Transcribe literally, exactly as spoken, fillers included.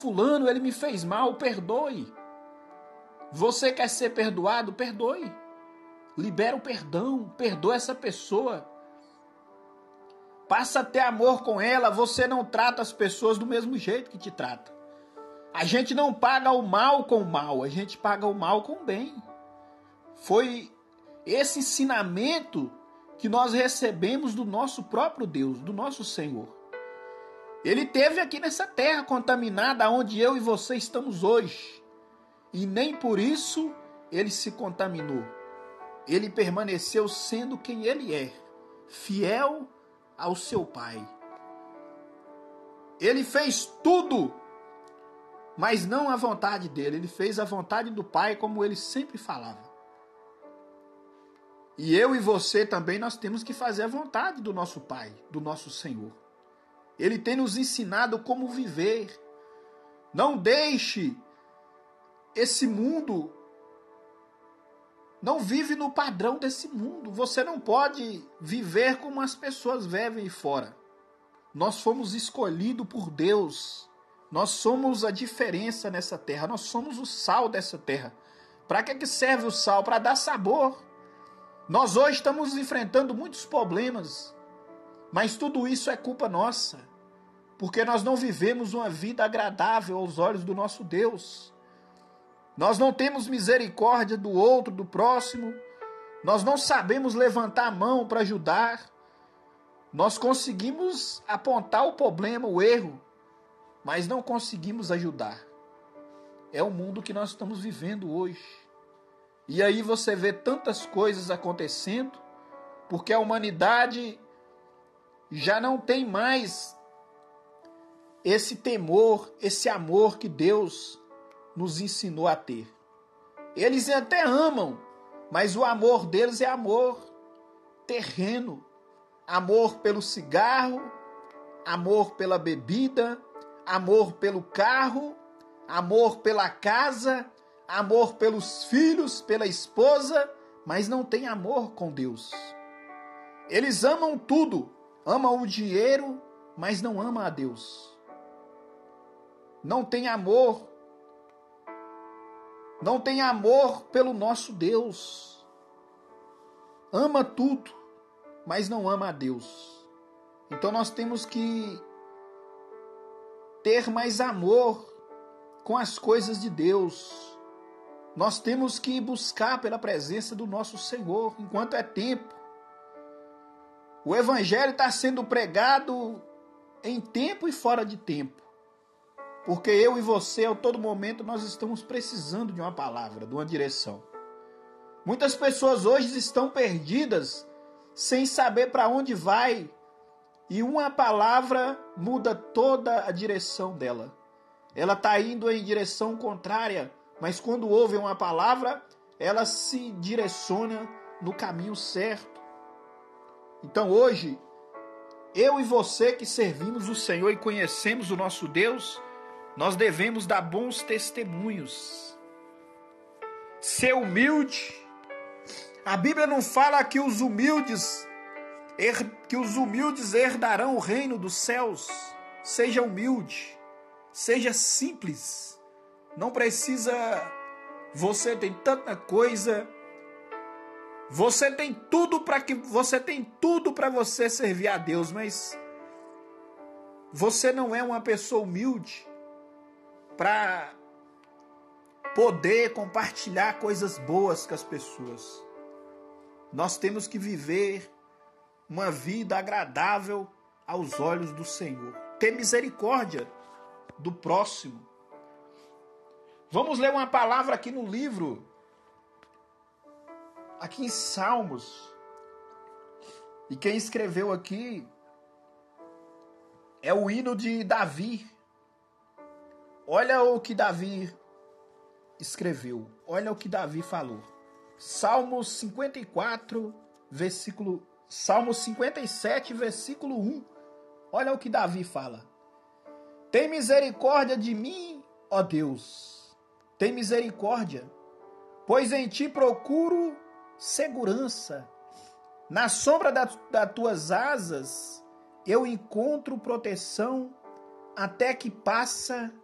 fulano, ele me fez mal, perdoe. Você quer ser perdoado? Perdoe. Libera o perdão, perdoa essa pessoa. Passa a ter amor com ela. Você não trata as pessoas do mesmo jeito que te trata. A gente não paga o mal com o mal, a gente paga o mal com o bem. Foi esse ensinamento que nós recebemos do nosso próprio Deus, do nosso Senhor. Ele esteve aqui nessa terra contaminada, onde eu e você estamos hoje. E nem por isso ele se contaminou. Ele permaneceu sendo quem ele é, fiel ao seu Pai. Ele fez tudo, mas não a vontade dele. Ele fez a vontade do Pai, como ele sempre falava. E eu e você também, nós temos que fazer a vontade do nosso Pai, do nosso Senhor. Ele tem nos ensinado como viver. Não deixe esse mundo, não vive no padrão desse mundo. Você não pode viver como as pessoas vivem fora. Nós fomos escolhidos por Deus. Nós somos a diferença nessa terra. Nós somos o sal dessa terra. Para que que serve o sal? Para dar sabor. Nós hoje estamos enfrentando muitos problemas, mas tudo isso é culpa nossa, porque nós não vivemos uma vida agradável aos olhos do nosso Deus. Nós não temos misericórdia do outro, do próximo. Nós não sabemos levantar a mão para ajudar. Nós conseguimos apontar o problema, o erro, mas não conseguimos ajudar. É o mundo que nós estamos vivendo hoje. E aí você vê tantas coisas acontecendo, porque a humanidade já não tem mais esse temor, esse amor que Deus nos ensinou a ter. Eles até amam, mas o amor deles é amor terreno, amor pelo cigarro, amor pela bebida, amor pelo carro, amor pela casa, amor pelos filhos, pela esposa, mas não tem amor com Deus. Eles amam tudo, amam o dinheiro, mas não amam a Deus. Não tem amor, não tem amor pelo nosso Deus. Ama tudo, mas não ama a Deus. Então nós temos que ter mais amor com as coisas de Deus. Nós temos que buscar pela presença do nosso Senhor enquanto é tempo. O Evangelho está sendo pregado em tempo e fora de tempo. Porque eu e você, a todo momento, nós estamos precisando de uma palavra, de uma direção. Muitas pessoas hoje estão perdidas, sem saber para onde vai. E uma palavra muda toda a direção dela. Ela está indo em direção contrária, mas quando ouve uma palavra, ela se direciona no caminho certo. Então hoje, eu e você que servimos o Senhor e conhecemos o nosso Deus, nós devemos dar bons testemunhos. Ser humilde. A Bíblia não fala que os humildes, que os humildes herdarão o reino dos céus. Seja humilde, seja simples. Não precisa, você tem tanta coisa, você tem tudo para que você tem tudo para você servir a Deus, mas você não é uma pessoa humilde para poder compartilhar coisas boas com as pessoas. Nós temos que viver uma vida agradável aos olhos do Senhor. Ter misericórdia do próximo. Vamos ler uma palavra aqui no livro, aqui em Salmos. E quem escreveu aqui é o hino de Davi. Olha o que Davi escreveu. Olha o que Davi falou. Salmos cinquenta e quatro, versículo... Salmos cinquenta e sete, versículo um. Olha o que Davi fala. Tem misericórdia de mim, ó Deus. Tem misericórdia, pois em ti procuro segurança. Na sombra das, das tuas asas eu encontro proteção até que passa